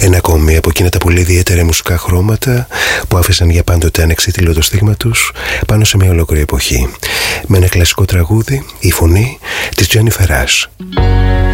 Ένα ακόμη από εκείνα τα πολύ ιδιαίτερα μουσικά χρώματα που άφησαν για πάντοτε ανεξίτηλο το στίγμα τους πάνω σε μια ολόκληρη εποχή. Με ένα κλασικό τραγούδι, η φωνή της Τζένιφερ Ρας.